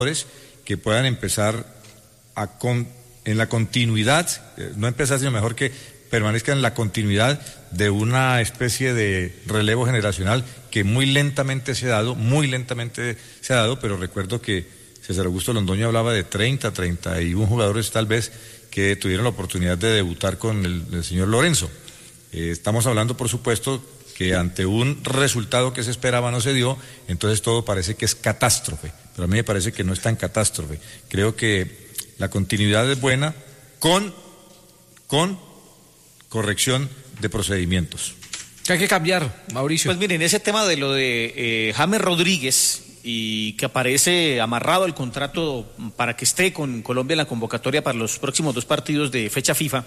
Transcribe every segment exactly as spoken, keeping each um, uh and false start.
que puedan empezar a con, en la continuidad, no empezar sino mejor que permanezcan en la continuidad de una especie de relevo generacional que muy lentamente se ha dado, muy lentamente se ha dado, pero recuerdo que César Augusto Londoño hablaba de treinta, treinta y uno jugadores tal vez que tuvieron la oportunidad de debutar con el, el señor Lorenzo. Eh, estamos hablando, por supuesto, que ante un resultado que se esperaba no se dio, entonces todo parece que es catástrofe, pero a mí me parece que no es tan catástrofe. Creo que la continuidad es buena con, con corrección de procedimientos. ¿Qué hay que cambiar, Mauricio? Pues miren, ese tema de lo de eh, James Rodríguez y que aparece amarrado al contrato para que esté con Colombia en la convocatoria para los próximos dos partidos de fecha FIFA.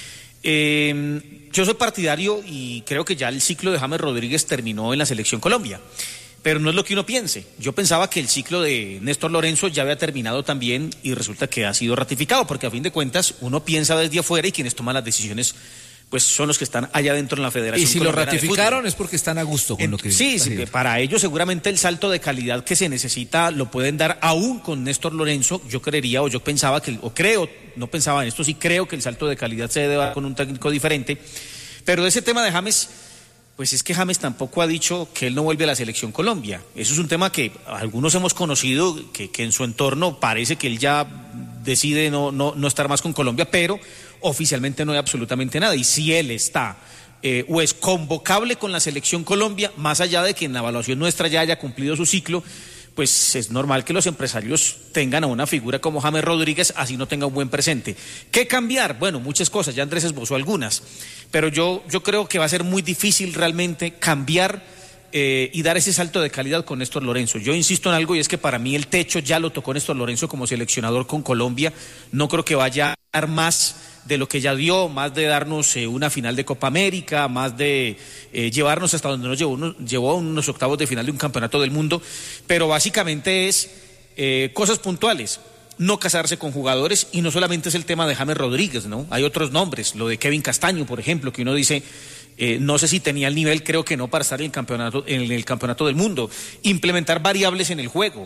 Eh, yo soy partidario y creo que ya el ciclo de James Rodríguez terminó en la Selección Colombia, pero no es lo que uno piense. Yo pensaba que el ciclo de Néstor Lorenzo ya había terminado también y resulta que ha sido ratificado, porque a fin de cuentas uno piensa desde afuera y quienes toman las decisiones pues son los que están allá dentro en la Federación. Y si lo ratificaron es porque están a gusto con en, lo que... Sí, sí, para ellos seguramente el salto de calidad que se necesita lo pueden dar aún con Néstor Lorenzo. Yo creería o yo pensaba que, o creo, no pensaba en esto, sí creo que el salto de calidad se debe dar con un técnico diferente. Pero de ese tema de James, pues es que James tampoco ha dicho que él no vuelve a la Selección Colombia. Eso es un tema que algunos hemos conocido, que, que en su entorno parece que él ya decide no, no, no estar más con Colombia, pero oficialmente no hay absolutamente nada. Y si él está eh, o es convocable con la Selección Colombia, más allá de que en la evaluación nuestra ya haya cumplido su ciclo, pues es normal que los empresarios tengan a una figura como James Rodríguez, así no tenga un buen presente. ¿Qué cambiar? Bueno, muchas cosas, ya Andrés esbozó algunas, pero yo, yo creo que va a ser muy difícil realmente cambiar Eh, y dar ese salto de calidad con Néstor Lorenzo. Yo insisto en algo y es que para mí el techo ya lo tocó Néstor Lorenzo como seleccionador con Colombia. No creo que vaya a dar más de lo que ya dio, más de darnos eh, una final de Copa América, más de eh, llevarnos hasta donde nos llevó, uno, llevó a unos octavos de final de un campeonato del mundo, pero básicamente es eh, cosas puntuales. No casarse con jugadores, y no solamente es el tema de James Rodríguez, ¿no? Hay otros nombres, lo de Kevin Castaño, por ejemplo, que uno dice, eh, no sé si tenía el nivel, creo que no, para estar en el campeonato, en el campeonato del mundo. Implementar variables en el juego.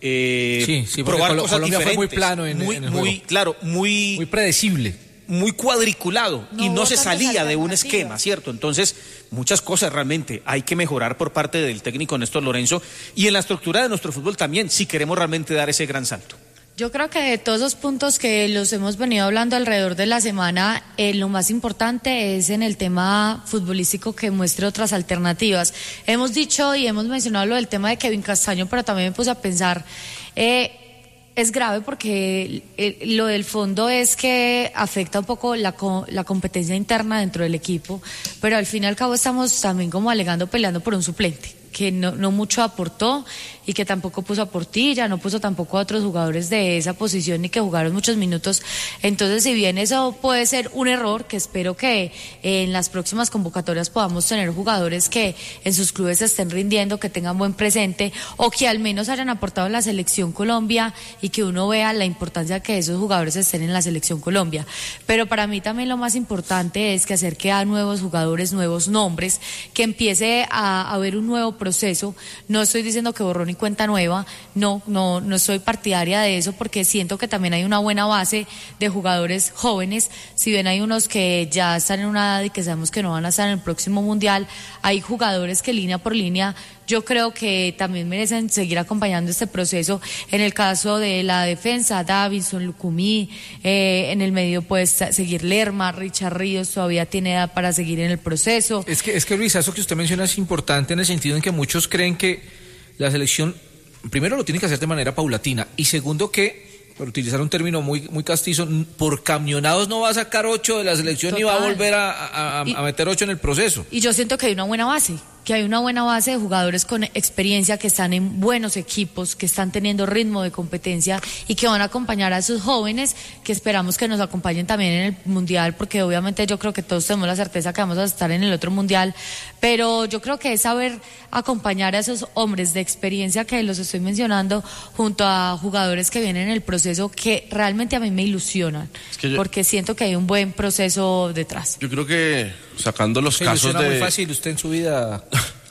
Eh, sí, sí, probar Col- cosas Colombia diferentes. fue muy plano en, muy, en el muy, juego. Claro, muy... Muy predecible. Muy cuadriculado, no y no se tantas salía de un alternativas. esquema, ¿cierto? Entonces, muchas cosas realmente hay que mejorar por parte del técnico Néstor Lorenzo, y en la estructura de nuestro fútbol también, si queremos realmente dar ese gran salto. Yo creo que de todos los puntos que los hemos venido hablando alrededor de la semana, eh, lo más importante es en el tema futbolístico que muestre otras alternativas. Hemos dicho y hemos mencionado lo del tema de Kevin Castaño, pero también me puse a pensar, eh, es grave porque eh, lo del fondo es que afecta un poco la, co- la competencia interna dentro del equipo, pero al fin y al cabo estamos también como alegando, peleando por un suplente que no, no mucho aportó y que tampoco puso a Portilla, no puso tampoco a otros jugadores de esa posición ni que jugaron muchos minutos. Entonces, si bien eso puede ser un error, que espero que en las próximas convocatorias podamos tener jugadores que en sus clubes estén rindiendo, que tengan buen presente o que al menos hayan aportado en la Selección Colombia y que uno vea la importancia que esos jugadores estén en la Selección Colombia. Pero para mí también lo más importante es que acerque a nuevos jugadores, nuevos nombres, que empiece a, a haber un nuevo proceso. No estoy diciendo que borrón y cuenta nueva, no, no, no soy partidaria de eso, porque siento que también hay una buena base de jugadores jóvenes. Si bien hay unos que ya están en una edad y que sabemos que no van a estar en el próximo mundial, hay jugadores que línea por línea yo creo que también merecen seguir acompañando este proceso. En el caso de la defensa, Davinson, Lucumí, eh, en el medio puede seguir Lerma, Richard Ríos todavía tiene edad para seguir en el proceso. Es que, es que Luisa, eso que usted menciona es importante en el sentido en que muchos creen que la selección, primero lo tiene que hacer de manera paulatina, y segundo que, por utilizar un término muy, muy castizo, por camionados no va a sacar ocho de la selección. Total. Y va a volver a, a, a, y, a meter ocho en el proceso. Y yo siento que hay una buena base. que hay una buena base de jugadores con experiencia, que están en buenos equipos, que están teniendo ritmo de competencia y que van a acompañar a esos jóvenes que esperamos que nos acompañen también en el Mundial, porque obviamente yo creo que todos tenemos la certeza que vamos a estar en el otro Mundial, pero yo creo que es saber acompañar a esos hombres de experiencia que los estoy mencionando junto a jugadores que vienen en el proceso, que realmente a mí me ilusionan, es que yo, porque siento que hay un buen proceso detrás. Yo creo que sacando los Se casos de... muy fácil usted en su vida...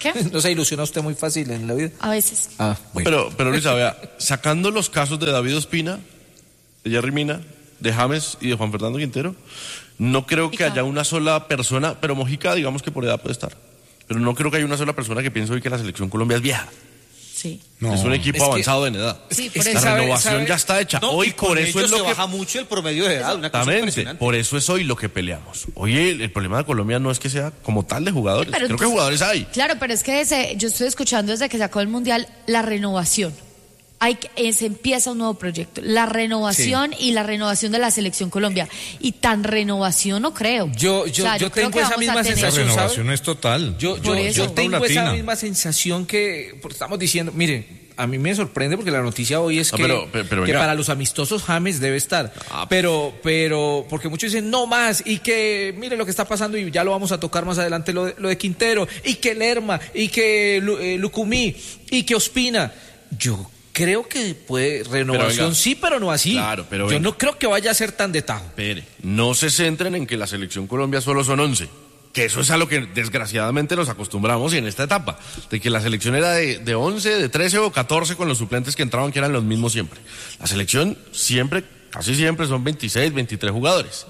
¿Qué? ¿No se ilusiona usted muy fácil en la vida? A veces. Ah, bueno. Pero, pero Luisa, vea, sacando los casos de David Ospina, de Jerry Mina, de James y de Juan Fernando Quintero, no creo que haya una sola persona, pero Mojica digamos que por edad puede estar, pero no creo que haya una sola persona que piense hoy que la selección Colombia es vieja. Sí. No, es un equipo es que, avanzado en edad. Sí, por la eso. renovación ¿sabe? ya está hecha. No, hoy y por con eso es ellos lo se que baja mucho el promedio de edad, una cosa Exactamente, impresionante. por eso es hoy lo que peleamos. Hoy el, el problema de Colombia no es que sea como tal de jugadores, Pero creo que tú- jugadores hay. Claro, pero es que desde- yo estoy escuchando desde que sacó el Mundial la renovación. Hay que- eh, se empieza un nuevo proyecto. La renovación y la renovación de la Selección Colombia. Y tan renovación no creo. Yo, yo, O sea, yo creo tengo que esa vamos a misma tener- La sensación, ¿sabe? renovación es total. Yo, yo, Por eso. yo tengo Paulatina. esa misma sensación que porque estamos diciendo, mire, a mí me sorprende porque la noticia hoy es No, que, pero- pero- pero que venga. para los amistosos James debe estar. Ah, pero, pero, porque muchos dicen no más y que mire lo que está pasando y ya lo vamos a tocar más adelante lo de, lo de Quintero y que Lerma y que Lu- eh, Lucumí y que Ospina. Yo creo que puede renovación Pero venga. sí, pero no así. Claro, pero Yo venga. no creo que vaya a ser tan de tajo. Espere, no se centren en que la selección Colombia solo son once, que eso es a lo que desgraciadamente nos acostumbramos y en esta etapa, de que la selección era de, de once, de trece o catorce con los suplentes que entraban que eran los mismos siempre. La selección siempre, casi siempre son veintiséis, veintitrés jugadores.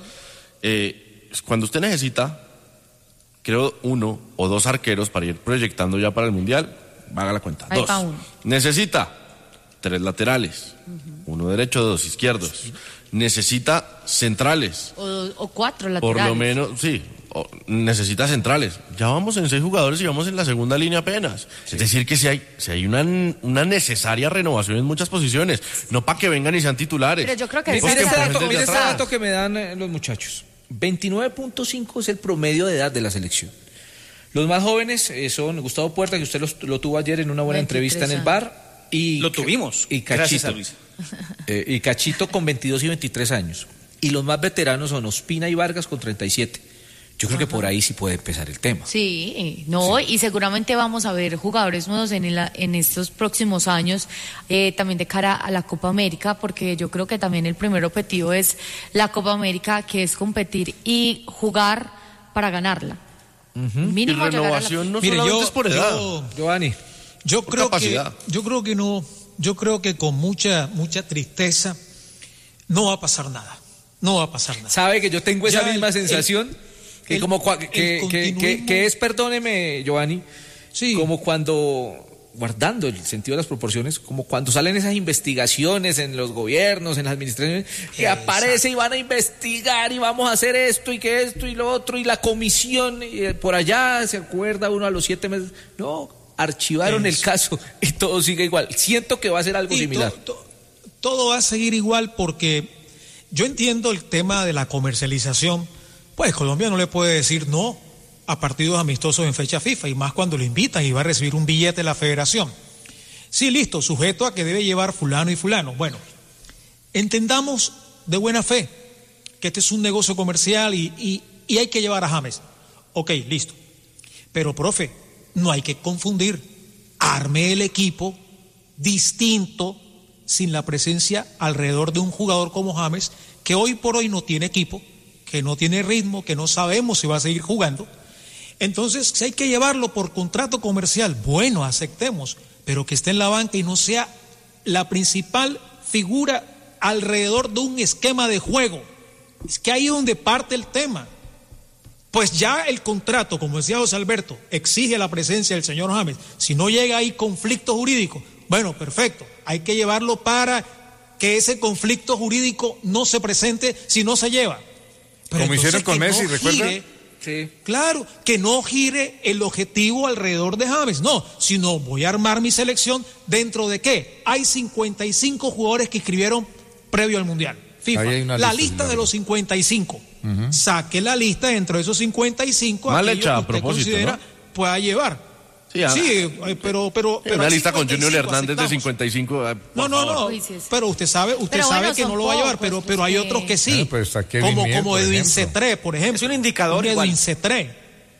Eh, cuando usted necesita, creo, uno o dos arqueros para ir proyectando ya para el Mundial, haga la cuenta, Ahí dos. va uno. Necesita tres laterales, uno derecho, dos izquierdos. Necesita centrales. O, o cuatro Por laterales. lo menos, sí, o- necesita centrales. Ya vamos en seis jugadores y vamos en la segunda línea apenas. Es decir, que si hay, si hay una, una necesaria renovación en muchas posiciones, no para que vengan y sean titulares. Pero yo creo que Mire esa- Busquen este por dato, gente mire de este atrás. dato que me dan eh, los muchachos. veintinueve punto cinco es el promedio de edad de la selección. Los más jóvenes eh, son Gustavo Puerta, que usted los- lo tuvo ayer en una buena veintitrés entrevista en el años. bar. Y, Lo tuvimos, Y gracias Cachito. a Luis. Eh, y Cachito con veintidós y veintitrés años. Y los más veteranos son Ospina y Vargas con treinta y siete. Yo creo que por ahí sí puede empezar el tema. Sí, no, y seguramente vamos a ver jugadores nuevos en, el- en estos próximos años, eh, también de cara a la Copa América, porque yo creo que también el primer objetivo es la Copa América, que es competir y jugar para ganarla. Y Mínimo llegar a la- renovación no Mire, solamente yo, es por edad. yo, Giovanni. yo por creo que capacidad. yo creo que no, yo creo que con mucha mucha tristeza no va a pasar nada. No va a pasar nada. ¿Sabe que yo tengo esa Ya misma el- sensación? que el- como cua- el que, que, que, continuismo- que es, perdóneme, Giovanni, Sí. como cuando, guardando el sentido de las proporciones, como cuando salen esas investigaciones en los gobiernos, en las administraciones, que Exacto. aparece y van a investigar y vamos a hacer esto y que esto y lo otro y la comisión y eh, por allá se acuerda uno a los siete meses. No, archivaron el Eso. caso y todo sigue igual. Siento que va a ser algo Y similar. to- to- todo va a seguir igual porque yo entiendo el tema de la comercialización. Pues Colombia no le puede decir no a partidos amistosos en fecha FIFA y más cuando lo invitan y va a recibir un billete de la federación. Sí, listo, sujeto a que debe llevar fulano y fulano. Bueno, entendamos de buena fe que este es un negocio comercial y, y- y hay que llevar a James. Ok, listo. Pero, profe, no hay que confundir. Arme el equipo distinto sin la presencia alrededor de un jugador como James, que hoy por hoy no tiene equipo, que no tiene ritmo, que no sabemos si va a seguir jugando. Entonces, si hay que llevarlo por contrato comercial, bueno, aceptemos, pero que esté en la banca y no sea la principal figura alrededor de un esquema de juego. Es que ahí es donde parte el tema. Pues ya el contrato, como decía José Alberto, exige la presencia del señor James. Si no llega ahí conflicto jurídico, bueno, perfecto, hay que llevarlo para que ese conflicto jurídico no se presente si no se lleva. Pero Como hicieron entonces con que Messi, no ¿recuerda? gire, Sí. claro, que no gire el objetivo alrededor de James, no, sino voy a armar mi selección dentro de qué. Hay cincuenta y cinco jugadores que inscribieron previo al Mundial. FIFA, Ahí hay una la lista, lista de claro. los cincuenta y cinco. Saque la lista dentro de esos cincuenta y cinco, Mal aquellos hecha, que a usted propósito, considera ¿no? pueda llevar. Sí, ah, eh, pero, pero, pero una hay lista con cincuenta y Junior cinco, Hernández de aceptamos. cincuenta y cinco. eh, por No, no, favor. no. Uy, sí, es- Pero usted sabe, usted Pero sabe bueno, que son no lo va a llevar, pocos, pero, pues, pero hay que- otros que sí. Bueno, pues está Kevin como Mier, como por Edwin ejemplo. Cetré, por ejemplo. Es un indicador Un igual. Edwin Cetré.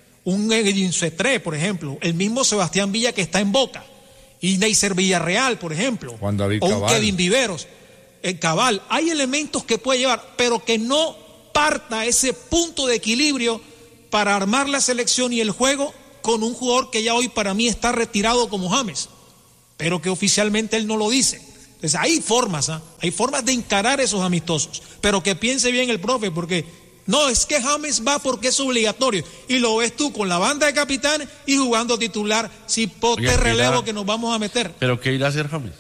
Un Edwin Cetré, por ejemplo. El mismo Sebastián Villa que está en Boca. Y Neisser Villarreal, por ejemplo. Juan David o un Cabal. Kevin Viveros. El Cabal. Hay elementos que puede llevar, pero que no parta ese punto de equilibrio para armar la selección y el juego con un jugador que ya hoy para mí está retirado como James, pero que oficialmente él no lo dice. Entonces hay formas, ¿eh? hay formas de encarar esos amistosos, pero que piense bien el profe, porque no, es que James va porque es obligatorio, y lo ves tú con la banda de capitanes y jugando titular, cipote Oiga, relevo irá, que nos vamos a meter. ¿Pero qué irá a hacer James?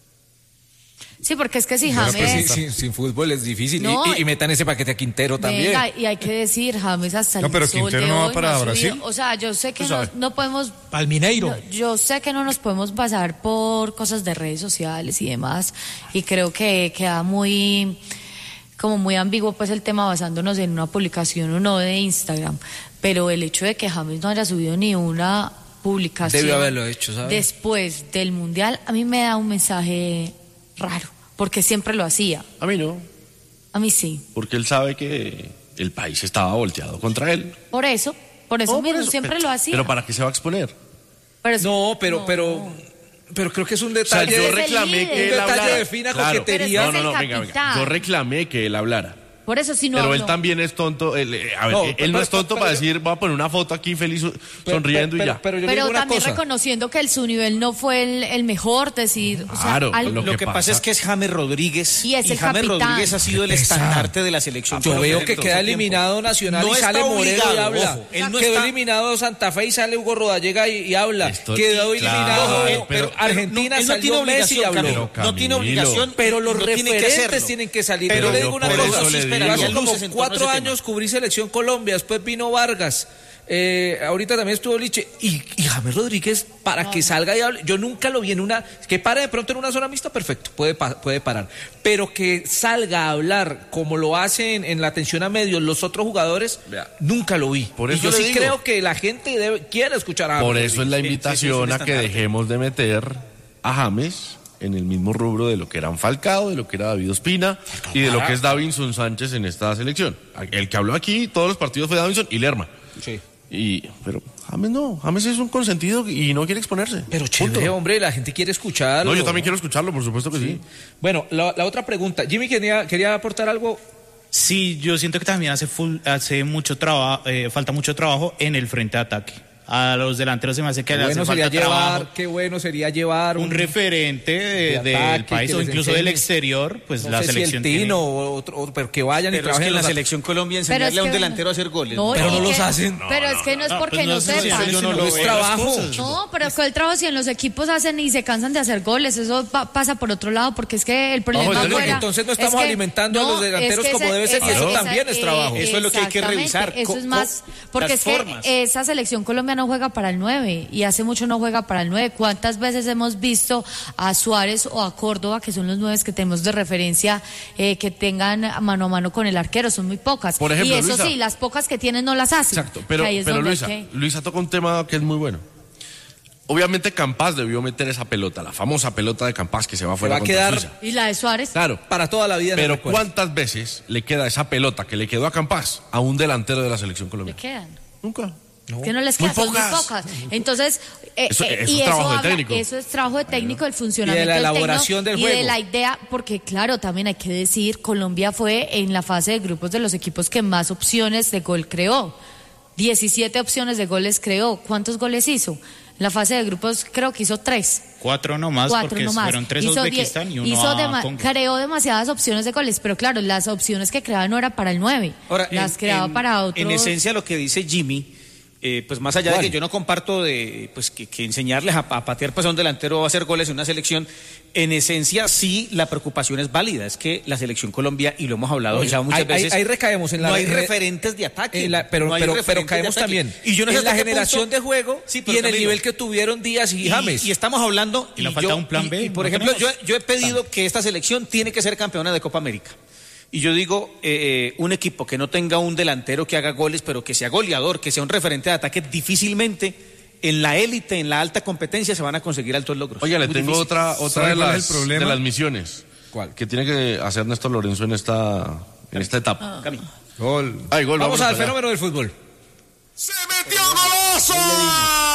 Sí, porque es que si Bueno, James... pues, sin, sin- sin fútbol es difícil. No, y, y- y metan ese paquete a Quintero también. Venga, y hay que decir, James hasta el No, pero sol Quintero de no va hoy para ha subido. Brasil. O sea, yo sé que Tú no, sabes. no podemos... Al Mineiro. no, yo sé que no nos podemos basar por cosas de redes sociales y demás, y creo que queda muy... como muy ambiguo pues el tema basándonos en una publicación o no de Instagram, pero el hecho de que James no haya subido ni una publicación Debió haberlo hecho, ¿sabes? después del Mundial, a mí me da un mensaje raro, porque siempre lo hacía. A mí no, A mí sí. porque él sabe que el país estaba volteado contra él. Por eso, por eso No, por mismo, eso, siempre pero- lo hacía. Pero ¿para qué se va a exponer? Pero es- No, pero, no. pero, pero creo que es un O sea, detalle. yo es el reclamé líder. que Un él detalle hablara. de fina Claro. coquetería. No, no, no, Es el venga, venga. capitán. Yo reclamé que él hablara. Por eso si no Pero habló. él también es tonto. Él, eh, a ver, No, él pero- no es pero- tonto pero- para decir, voy a poner una foto aquí feliz, Pero- sonriendo pero, y ya. Pero, yo Pero digo una también cosa. reconociendo que el, su nivel no fue el, el mejor, decir, o sea, Claro, algo- lo Lo que que pasa pasa- es que es James Rodríguez Y es el James capitán. Rodríguez ha sido el estandarte de la selección. Yo colombiana veo que en todo queda ese tiempo. eliminado Nacional No y sale está Moreno y obligado, habla. ojo, él no Quedó está- eliminado Santa Fe y sale Hugo Rodallega y, y habla. Esto- Quedó claro, eliminado, pero- pero, pero- Argentina él no salió tiene Messi y obligación, habló. Camilo, no tiene Camilo. obligación, Pero los no tiene que referentes hacerlo. tienen que salir. Pero Yo le yo digo una por cosa. eso le Yo digo. hace como luces en torno a cuatro ese años tema. cubrí Selección Colombia, después vino Vargas. Eh, ahorita también estuvo Liche y, y James Rodríguez para que salga y hable. Yo nunca lo vi en una que pare de pronto en una zona mixta, perfecto, puede pa- puede parar, pero que salga a hablar como lo hacen en la atención a medios los otros jugadores, Vea. nunca lo vi. Por y eso yo le sí digo. creo que la gente debe, quiere escuchar a James Por eso es la Rodríguez. invitación sí, sí, a es un que estandarte. dejemos de meter a James en el mismo rubro de lo que eran Falcao, de lo que era David Ospina y de lo que es Davinson Sánchez en esta selección. El que habló aquí todos los partidos fue Davinson y Lerma. Sí. Y, pero James no, James es un consentido y no quiere exponerse. Pero chévere, Punto. hombre, la gente quiere escucharlo. No, yo también quiero escucharlo, por supuesto que sí. Bueno, la, la otra pregunta. Jimmy quería, quería aportar algo. Sí, yo siento que también hace, full- hace mucho trabajo, eh, falta mucho trabajo en el frente de ataque. A los delanteros se me hace que Qué le hace bueno sería falta trabajo. llevar, qué bueno sería llevar Un referente de- de del ataque, país que o les incluso enseñe. del exterior, pues no la sé selección si el Tino tiene- o otro, o- pero que vayan y Pero es trabajen que en la los at- selección Colombia Pero enseñarle es a un que- delantero a hacer goles. No, Pero y no los que- hacen. Pero es que no es no, porque pues no, no sé, sepan. yo no lo es veo. trabajo. No, pero es que el trabajo si en los equipos hacen y se cansan de hacer goles, eso pa- pasa por otro lado, porque es que el problema entonces- fuera- entonces no es estamos que- alimentando a los no, delanteros es que como ese- debe ser, y eso esa- también es trabajo. Eso es lo que hay que exactamente, revisar, Eso co- es más, co- porque las es que formas. esa selección Colombia no juega para el nueve y hace mucho no juega para el nueve. ¿Cuántas veces hemos visto a Suárez o a Córdoba, que son los nueve que tenemos de referencia, eh, que tengan mano a mano con el arquero? Son muy pocas. Por ejemplo, y eso Luisa. sí, las pocas que tienen no las hacen. Exacto, pero, Que ahí es pero donde hay Luisa, que- Luisa toca un tema que es muy bueno. Obviamente Campas debió meter esa pelota, la famosa pelota de Campas que se va Se fuera va a contra quedar Suiza. Y la de Suárez. Claro, para toda la vida. en el pero recuerdo. ¿cuántas veces le queda esa pelota que le quedó a Campas a un delantero de la selección Le colombiana? quedan. Nunca. Que no les Muy quedan, son muy pocas. pocas. Entonces, eh, Eso- eh, eso y es trabajo de habla- técnico. eso es trabajo de técnico, el funcionamiento Y de la del elaboración técnico del y de juego. la idea, porque claro, también hay que decir, Colombia fue en la fase de grupos de los equipos que más opciones de gol creó. diecisiete opciones de goles creó. ¿Cuántos goles hizo? En la fase de grupos creo que hizo tres. Cuatro nomás, Cuatro porque nomás. fueron tres a Hizo Uzbekistán die- y uno hizo a dema- Congo. creó demasiadas opciones de goles, pero claro, las opciones que creaba no era para el nueve. Ahora, las en- creaba en- para otros. En esencia, lo que dice Jimmy, eh, pues más allá ¿Cuál? de que yo no comparto de pues que, que enseñarles a, a patear pues, a un delantero o a hacer goles en una selección, en esencia sí la preocupación es válida. Es que la selección Colombia, y lo hemos hablado ya muchas ahí, ahí- veces, ahí recaemos en la no hay re- referentes de ataque. en la- pero no hay pero, pero referentes de caemos ataque. también y yo no sé en la hasta qué generación punto- de juego Sí, y pero en el Camilo, nivel que tuvieron Díaz y, y, James. y estamos hablando Y le falta un plan B, y- y por no ejemplo, yo, tenemos. yo he pedido que esta selección tiene que ser campeona de Copa América. Y yo digo, eh, un equipo que no tenga un delantero que haga goles, pero que sea goleador, que sea un referente de ataque, difícilmente en la élite, en la alta competencia, se van a conseguir altos logros. Oye, le Muy tengo difícil. otra, otra ¿Sabe de, cuál es las, el problema? de las misiones. ¿Cuál? Que tiene que hacer Néstor Lorenzo en esta, en esta etapa. Cami. Gol. Ay, gol, Vamos vámonos al allá. fenómeno del fútbol. ¡Se metió golazo!